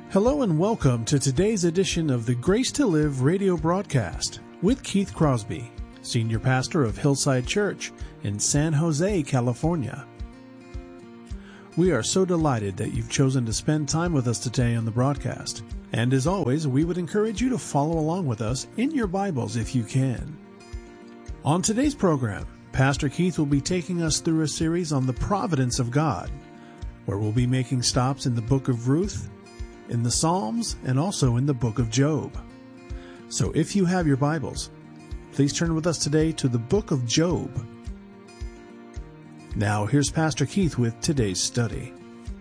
Hello and welcome to today's edition of the Grace to Live radio broadcast with Keith Crosby, Senior Pastor of Hillside Church in San Jose, California. We are so delighted that you've chosen to spend time with us today on the broadcast. And as always, we would encourage you to follow along with us in your Bibles if you can. On today's program, Pastor Keith will be taking us through a series on the providence of God, where we'll be making stops in the book of Ruth, in the Psalms, and also in the book of Job. So if you have your Bibles, please turn with us today to the book of Job. Now here's Pastor Keith with today's study.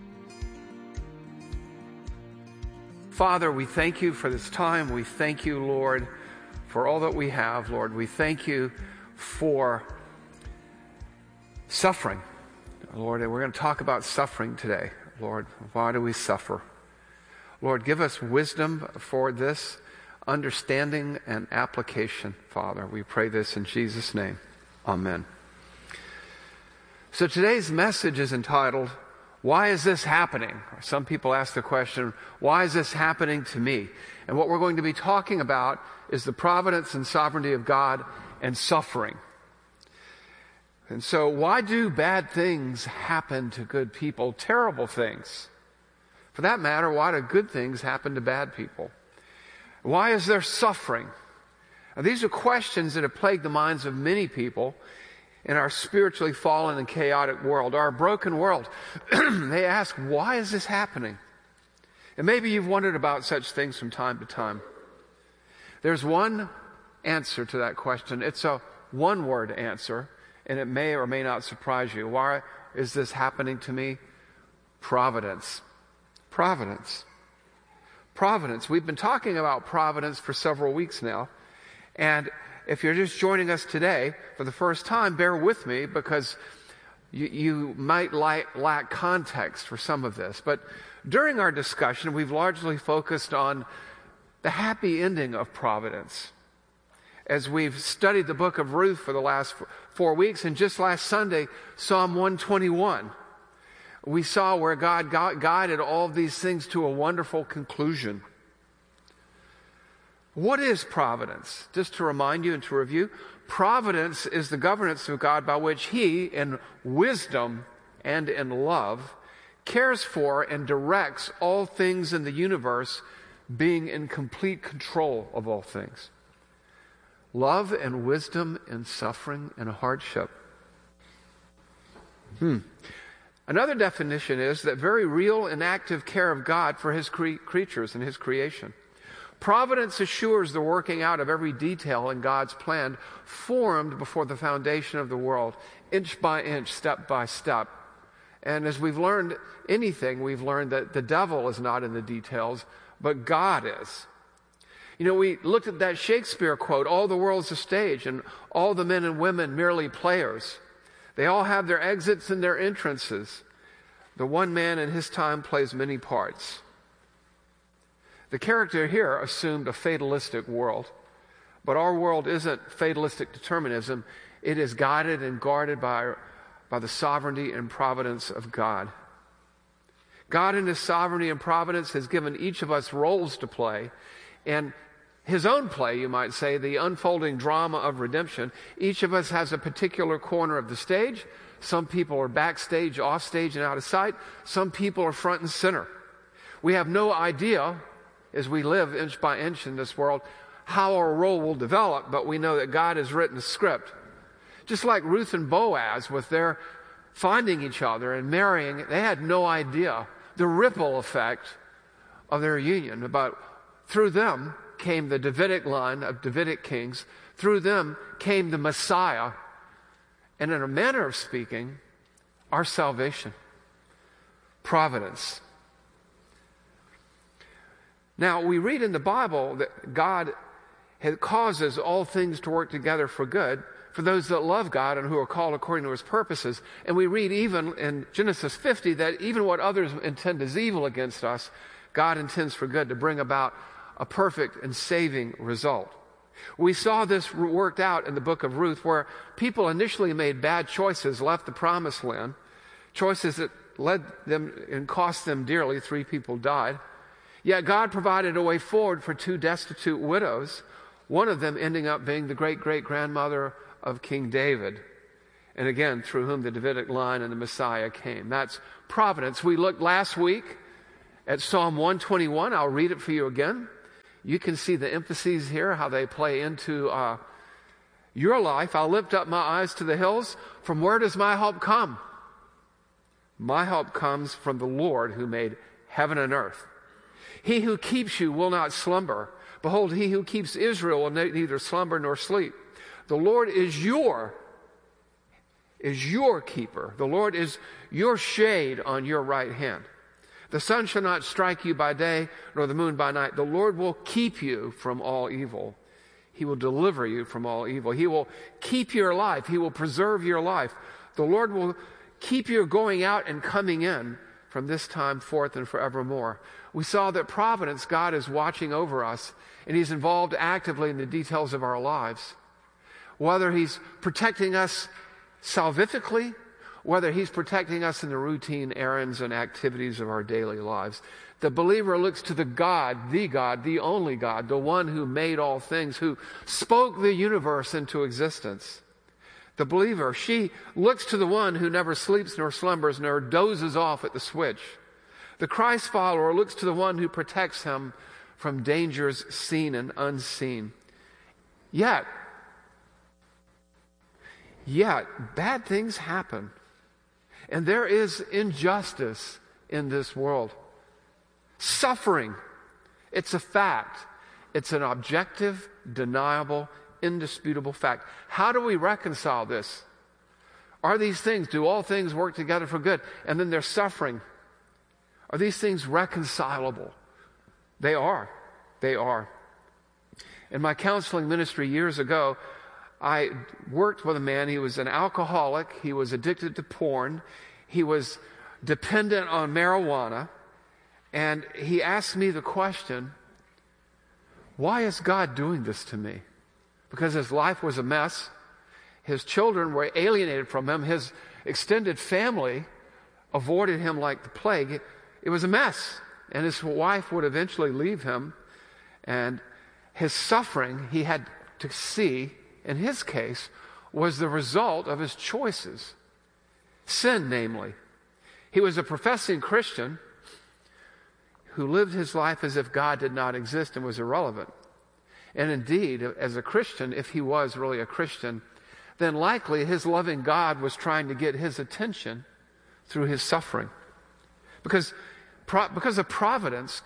Father, we thank you for this time. We thank you, Lord, for all that we have, Lord. We thank you for suffering. Lord, and we're going to talk about suffering today. Lord, why do we suffer? Lord, give us wisdom for this, understanding and application, Father. We pray this in Jesus' name. Amen. So today's message is entitled, Why is this happening? Some people ask the question, why is this happening to me? And what we're going to be talking about is the providence and sovereignty of God and suffering. And so why do bad things happen to good people? Terrible things. For that matter, why do good things happen to bad people? Why is there suffering? Now, these are questions that have plagued the minds of many people in our spiritually fallen and chaotic world, our broken world. They ask, why is this happening? And maybe you've wondered about such things from time to time. There's one answer to that question. It's a one-word answer, and it may or may not surprise you. Why is this happening to me? Providence. Providence. Providence. We've been talking about providence for several weeks now. And if you're just joining us today for the first time, bear with me because you might lack context for some of this. But during our discussion, we've largely focused on the happy ending of providence. As we've studied the book of Ruth for the last 4 weeks, and just last Sunday, Psalm 121, we saw where God guided all of these things to a wonderful conclusion. What is providence? Just to remind you and to review, providence is the governance of God by which He, in wisdom and in love, cares for and directs all things in the universe, being in complete control of all things. Love and wisdom in suffering and hardship. Another definition is that very real and active care of God for His creatures and His creation. Providence assures the working out of every detail in God's plan, formed before the foundation of the world, inch by inch, step by step. And as we've learned anything, we've learned that the devil is not in the details, but God is. You know, we looked at that Shakespeare quote, all the world's a stage, and all the men and women merely players. They all have their exits and their entrances. The one man in his time plays many parts. The character here assumed a fatalistic world, but our world isn't fatalistic determinism. It is guided and guarded by the sovereignty and providence of God. God in His sovereignty and providence has given each of us roles to play, and His own play, you might say, the unfolding drama of redemption. Each of us has a particular corner of the stage. Some people are backstage, offstage, and out of sight. Some people are front and center. We have no idea, as we live inch by inch in this world, how our role will develop, but we know that God has written a script. Just like Ruth and Boaz, with their finding each other and marrying, they had no idea the ripple effect of their union. But through them came the Davidic line of Davidic kings. Through them came the Messiah. And in a manner of speaking, our salvation. Providence. Now, we read in the Bible that God causes all things to work together for good for those that love God and who are called according to His purposes. And we read even in Genesis 50 that even what others intend as evil against us, God intends for good to bring about a perfect and saving result. We saw this worked out in the book of Ruth, where people initially made bad choices, left the promised land, choices that led them and cost them dearly. 3 people died. Yet God provided a way forward for two destitute widows, one of them ending up being the great-great-grandmother of King David, and again, through whom the Davidic line and the Messiah came. That's providence. We looked last week at Psalm 121. I'll read it for you again. You can see the emphases here, how they play into your life. I'll lift up my eyes to the hills. From where does my help come? My help comes from the Lord who made heaven and earth. He who keeps you will not slumber. Behold, he who keeps Israel will neither slumber nor sleep. The Lord is your keeper. The Lord is your shade on your right hand. The sun shall not strike you by day, nor the moon by night. The Lord will keep you from all evil. He will deliver you from all evil. He will keep your life. He will preserve your life. The Lord will keep you going out and coming in from this time forth and forevermore. We saw that providence, God is watching over us, and He's involved actively in the details of our lives. Whether He's protecting us salvifically, whether He's protecting us in the routine errands and activities of our daily lives. The believer looks to the God, the only God, the one who made all things, who spoke the universe into existence. The believer, she looks to the one who never sleeps nor slumbers nor dozes off at the switch. The Christ follower looks to the one who protects him from dangers seen and unseen. Yet, bad things happen. And there is injustice in this world. Suffering, it's a fact. It's an objective, deniable, indisputable fact. How do we reconcile this? Are these things, do all things work together for good? And then there's suffering. Are these things reconcilable? They are. They are. In my counseling ministry years ago, I worked with a man. He was an alcoholic. He was addicted to porn. He was dependent on marijuana. And he asked me the question, why is God doing this to me? Because his life was a mess. His children were alienated from him. His extended family avoided him like the plague. It was a mess. And his wife would eventually leave him. And his suffering, he had to see, in his case, was the result of his choices. Sin, namely. He was a professing Christian who lived his life as if God did not exist and was irrelevant. And indeed, as a Christian, if he was really a Christian, then likely his loving God was trying to get his attention through his suffering. Because of providence,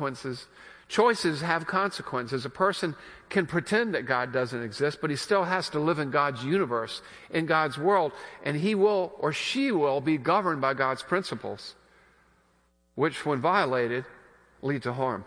choices have consequences. A person can pretend that God doesn't exist, but he still has to live in God's universe, in God's world, and he will or she will be governed by God's principles, which, when violated, lead to harm.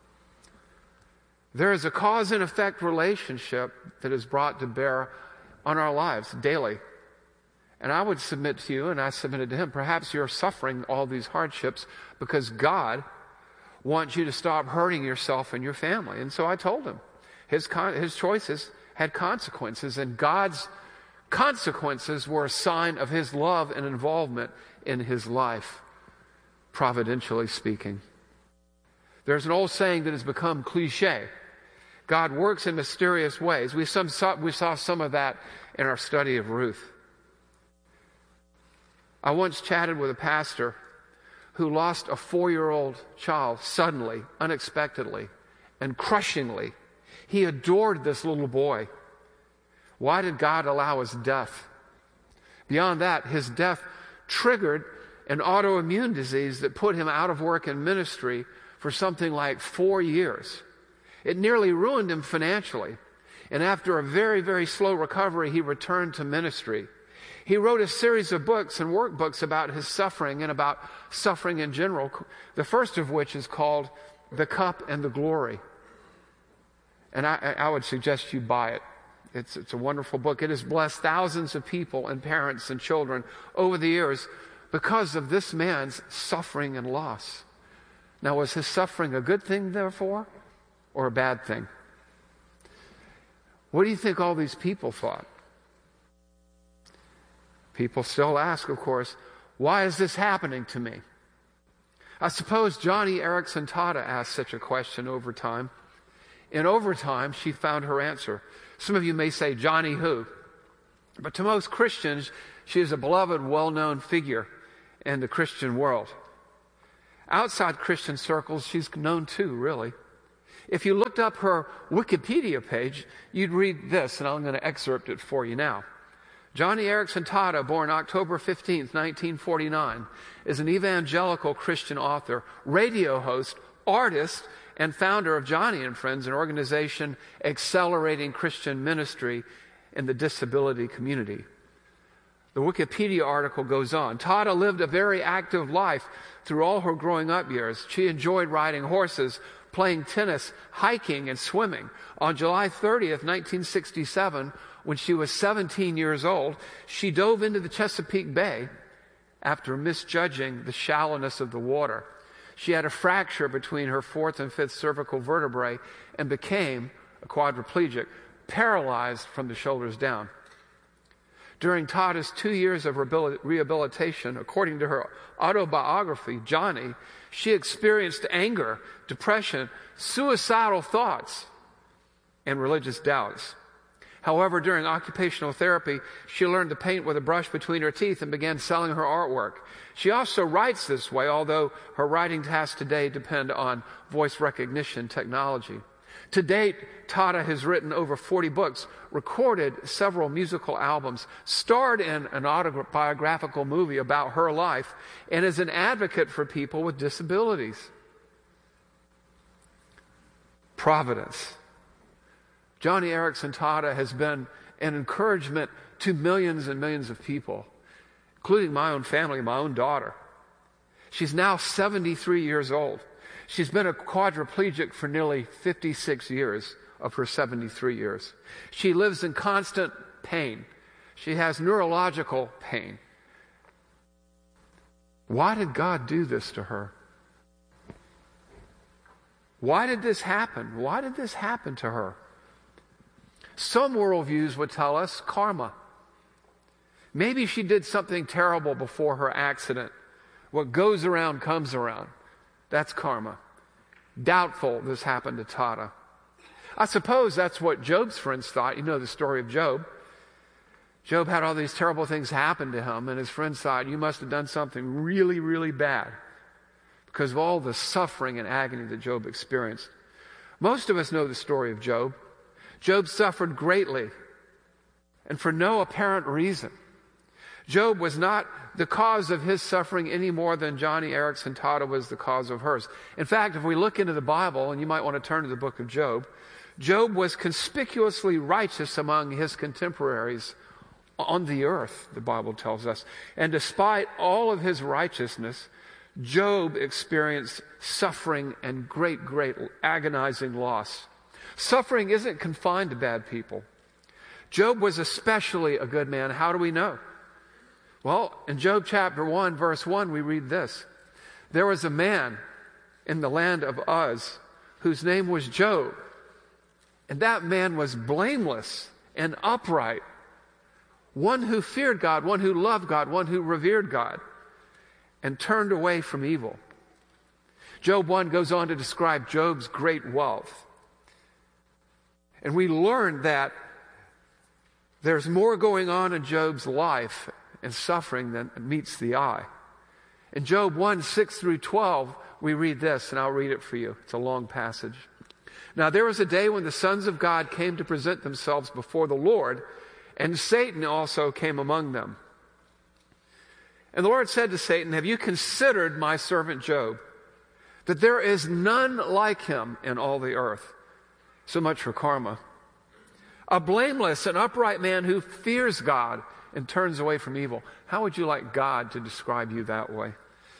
There is a cause and effect relationship that is brought to bear on our lives daily. And I would submit to you, and I submitted to him, perhaps you're suffering all these hardships because God wants you to stop hurting yourself and your family. And so I told him his choices had consequences, and God's consequences were a sign of his love and involvement in his life, providentially speaking. There's an old saying that has become cliche. God works in mysterious ways. We saw some of that in our study of Ruth. I once chatted with a pastor who lost a 4-year-old child suddenly, unexpectedly, and crushingly. He adored this little boy. Why did God allow his death? Beyond that, his death triggered an autoimmune disease that put him out of work and ministry for something like 4 years. It nearly ruined him financially. And after a very, very slow recovery, he returned to ministry. He wrote a series of books and workbooks about his suffering and about suffering in general, the first of which is called The Cup and the Glory. And I would suggest you buy it. It's a wonderful book. It has blessed thousands of people and parents and children over the years because of this man's suffering and loss. Now, was his suffering a good thing, therefore, or a bad thing? What do you think all these people thought? People still ask, of course, why is this happening to me? I suppose Johnny Erickson Tata asked such a question over time. And over time, she found her answer. Some of you may say, Johnny who? But to most Christians, she is a beloved, well-known figure in the Christian world. Outside Christian circles, she's known too, really. If you looked up her Wikipedia page, you'd read this, and I'm going to excerpt it for you now. Johnny Erickson Tata, born October 15th, 1949, is an evangelical Christian author, radio host, artist, and founder of Johnny and Friends, an organization accelerating Christian ministry in the disability community. The Wikipedia article goes on. Tata lived a very active life through all her growing up years. She enjoyed riding horses, playing tennis, hiking, and swimming. On July 30th, 1967, when she was 17 years old, she dove into the Chesapeake Bay after misjudging the shallowness of the water. She had a fracture between her fourth and fifth cervical vertebrae and became a quadriplegic, paralyzed from the shoulders down. During Tata's 2 years of rehabilitation, according to her autobiography, Johnny, she experienced anger, depression, suicidal thoughts, and religious doubts. However, during occupational therapy, she learned to paint with a brush between her teeth and began selling her artwork. She also writes this way, although her writing tasks today depend on voice recognition technology. To date, Tata has written over 40 books, recorded several musical albums, starred in an autobiographical movie about her life, and is an advocate for people with disabilities. Providence. Johnny Erickson Tata has been an encouragement to millions and millions of people, including my own family, my own daughter. She's now 73 years old. She's been a quadriplegic for nearly 56 years of her 73 years. She lives in constant pain. She has neurological pain. Why did God do this to her? Why did this happen? Why did this happen to her? Some worldviews would tell us karma. Maybe she did something terrible before her accident. What goes around comes around. That's karma. Doubtful this happened to Tata. I suppose that's what Job's friends thought. You know the story of Job. Job had all these terrible things happen to him, and his friends thought, you must have done something really, really bad because of all the suffering and agony that Job experienced. Most of us know the story of Job. Job suffered greatly and for no apparent reason. Job was not the cause of his suffering any more than Johnny Erickson Tata was the cause of hers. In fact, if we look into the Bible, and you might want to turn to the book of Job, Job was conspicuously righteous among his contemporaries on the earth, the Bible tells us. And despite all of his righteousness, Job experienced suffering and great agonizing loss. Suffering isn't confined to bad people. Job was especially a good man. How do we know? Well, in Job chapter 1, verse 1, we read this. There was a man in the land of Uz whose name was Job. And that man was blameless and upright. One who feared God, one who loved God, one who revered God, and turned away from evil. Job 1 goes on to describe Job's great wealth. And we learn that there's more going on in Job's life and suffering than meets the eye. In Job 1, 6 through 12, we read this, and I'll read it for you. It's a long passage. Now there was a day when the sons of God came to present themselves before the Lord, and Satan also came among them. And the Lord said to Satan, have you considered my servant Job, that there is none like him in all the earth? So much for karma. A blameless and upright man who fears God and turns away from evil. How would you like God to describe you that way?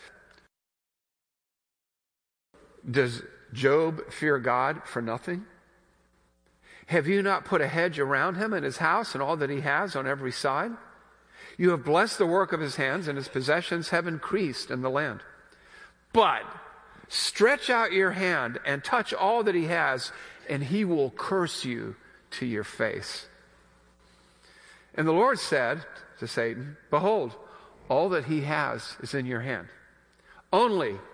Does Job fear God for nothing? Have you not put a hedge around him and his house and all that he has on every side? You have blessed the work of his hands, and his possessions have increased in the land. But stretch out your hand and touch all that he has, and he will curse you to your face. And the Lord said to Satan, behold, all that he has is in your hand. Only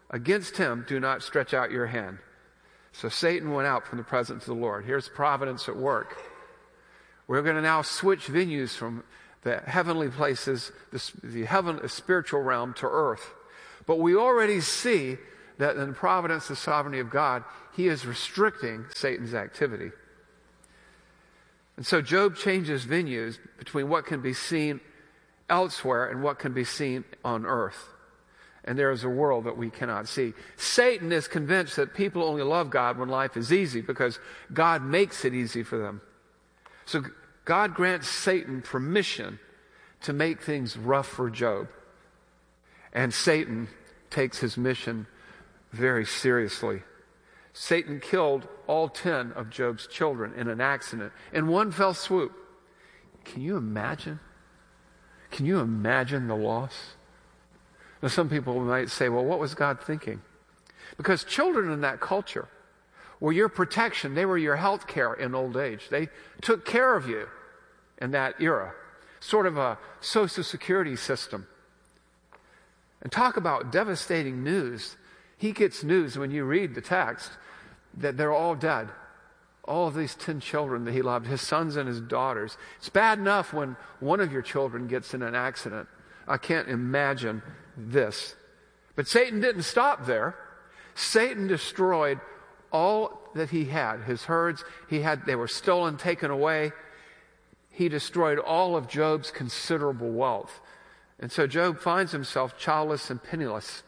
Against him do not stretch out your hand. So Satan went out from the presence of the Lord. Here's providence at work. We're going to now switch venues from the heavenly places, the heavenly spiritual realm, to earth. But we already see that in the providence, the sovereignty of God, he is restricting Satan's activity. And so Job changes venues between what can be seen elsewhere and what can be seen on earth. And there is a world that we cannot see. Satan is convinced that people only love God when life is easy because God makes it easy for them. So God grants Satan permission to make things rough for Job. And Satan takes his mission very seriously. Satan killed all 10 of Job's children in an accident in one fell swoop. Can you imagine? Can you imagine the loss? Now, some people might say, well, what was God thinking? Because children in that culture were your protection. They were your health care in old age. They took care of you in that era. Sort of a social security system. And talk about devastating news. He gets news when you read the text that they're all dead. All of these 10 children that he loved, his sons and his daughters. It's bad enough when one of your children gets in an accident. I can't imagine this. But Satan didn't stop there. Satan destroyed all that he had. His herds, they were stolen, taken away. He destroyed all of Job's considerable wealth. And so Job finds himself childless and penniless.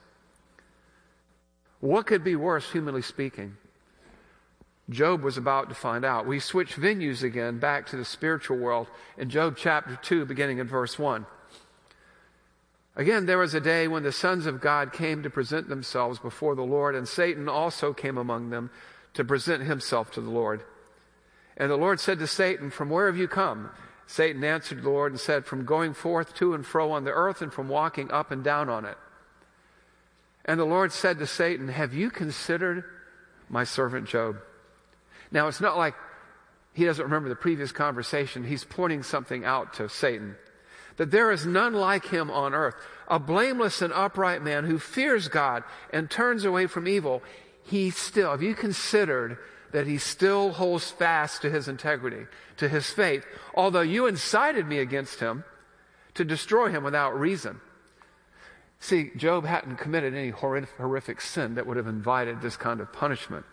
What could be worse, humanly speaking? Job was about to find out. We switch venues again back to the spiritual world in Job chapter 2, beginning in verse 1. Again, there was a day when the sons of God came to present themselves before the Lord, and Satan also came among them to present himself to the Lord. And the Lord said to Satan, "From where have you come?" Satan answered the Lord and said, "From going forth to and fro on the earth and from walking up and down on it." And the Lord said to Satan, "Have you considered my servant Job?" Now, it's not like he doesn't remember the previous conversation. He's pointing something out to Satan. That there is none like him on earth, a blameless and upright man who fears God and turns away from evil. Have you considered that he still holds fast to his integrity, to his faith, although you incited me against him to destroy him without reason? See, Job hadn't committed any horrific sin that would have invited this kind of punishment.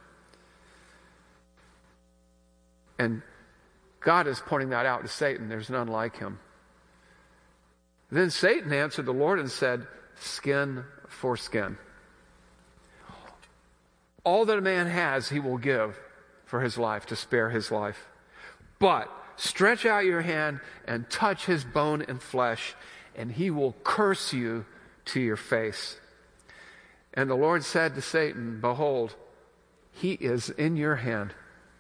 And God is pointing that out to Satan. There's none like him. Then Satan answered the Lord and said, "Skin for skin. All that a man has, he will give for his life, to spare his life. But stretch out your hand and touch his bone and flesh, and he will curse you to your face." And the Lord said to Satan, "Behold, he is in your hand.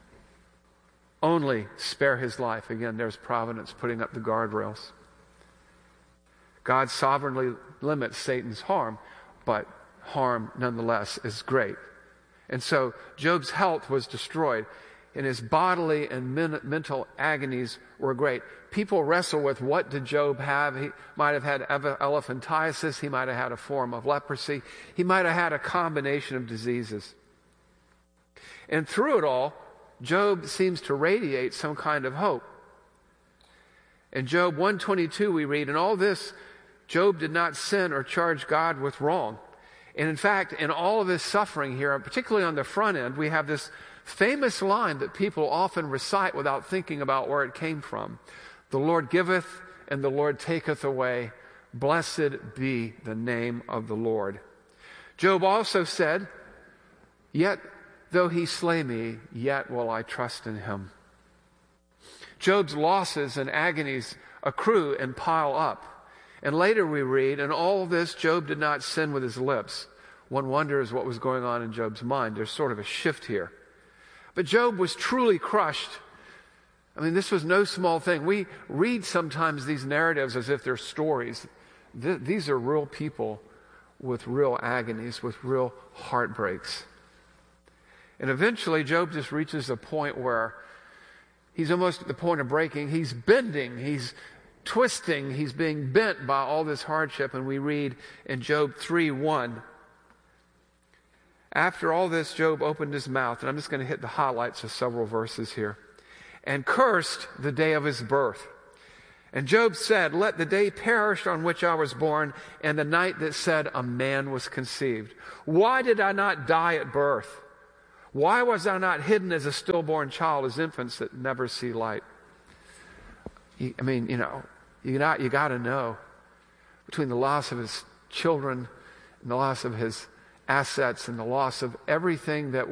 Only spare his life." Again, there's providence putting up the guardrails. God sovereignly limits Satan's harm, but harm nonetheless is great. And so Job's health was destroyed, and his bodily and mental agonies were great. People wrestle with, what did Job have? He might have had elephantiasis. He might have had a form of leprosy. He might have had a combination of diseases. And through it all, Job seems to radiate some kind of hope. In Job 1:22 we read, "In all this, Job did not sin or charge God with wrong." And in fact, in all of his suffering here, particularly on the front end, we have this famous line that people often recite without thinking about where it came from. "The Lord giveth and the Lord taketh away. Blessed be the name of the Lord." Job also said, "Yet though he slay me, yet will I trust in him." Job's losses and agonies accrue and pile up. And later we read, "In all this, Job did not sin with his lips." One wonders what was going on in Job's mind. There's sort of a shift here. But Job was truly crushed. I mean, this was no small thing. We read sometimes these narratives as if they're stories. These are real people with real agonies, with real heartbreaks. And eventually, Job just reaches a point where he's almost at the point of breaking. He's bending. He's twisting. He's being bent by all this hardship. And we read in Job 3:1, After all this, Job opened his mouth, and I'm just going to hit the highlights of several verses here, and cursed the day of his birth. And Job said, let the day perish on which I was born, and the night that said a man was conceived. Why did I not die at birth? Why was I not hidden as a stillborn child, as infants that never see light? You got to know, between the loss of his children and the loss of his assets and the loss of everything that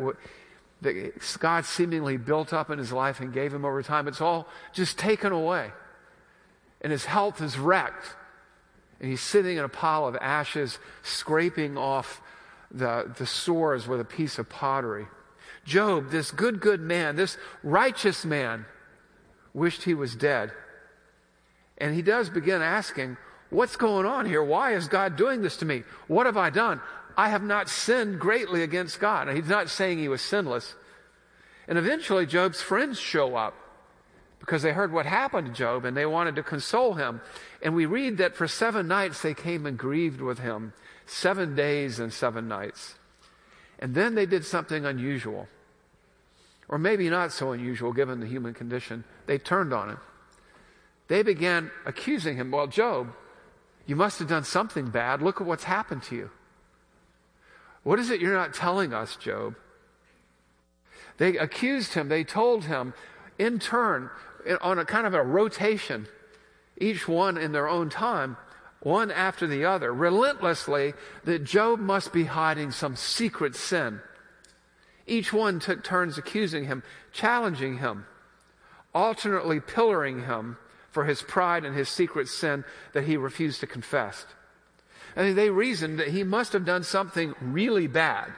God seemingly built up in his life and gave him over time, it's all just taken away. And his health is wrecked. And he's sitting in a pile of ashes, scraping off the sores with a piece of pottery. Job, this good man, this righteous man, wished he was dead. And he does begin asking, what's going on here? Why is God doing this to me? What have I done? I have not sinned greatly against God. And he's not saying he was sinless. And eventually Job's friends show up because they heard what happened to Job and they wanted to console him. And we read that for 7 nights they came and grieved with him. 7 days and 7 nights. And then they did something unusual. Or maybe not so unusual given the human condition. They turned on him. They began accusing him. Well, Job, you must have done something bad. Look at what's happened to you. What is it you're not telling us, Job? They accused him. They told him in turn, on a kind of a rotation, each one in their own time, one after the other, relentlessly, that Job must be hiding some secret sin. Each one took turns accusing him, challenging him, alternately pillaring him for his pride and his secret sin that he refused to confess. And they reasoned that he must have done something really bad.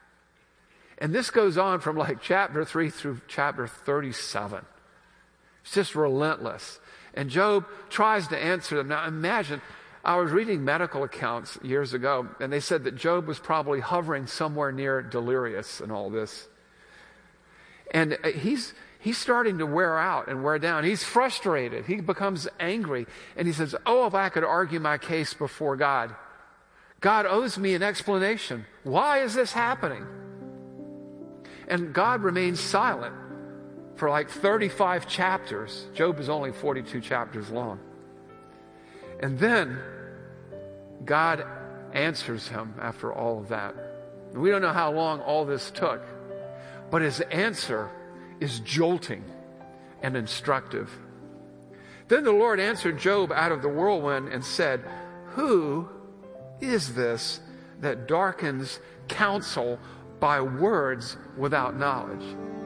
And this goes on from like chapter 3 through chapter 37. It's just relentless. And Job tries to answer them. Now imagine, I was reading medical accounts years ago, and they said that Job was probably hovering somewhere near delirious in all this. And he's starting to wear out and wear down. He's frustrated. He becomes angry. And he says, oh, if I could argue my case before God. God owes me an explanation. Why is this happening? And God remains silent for like 35 chapters. Job is only 42 chapters long. And then God answers him after all of that. We don't know how long all this took, but his answer is jolting and instructive. Then the Lord answered Job out of the whirlwind and said, who is this that darkens counsel by words without knowledge?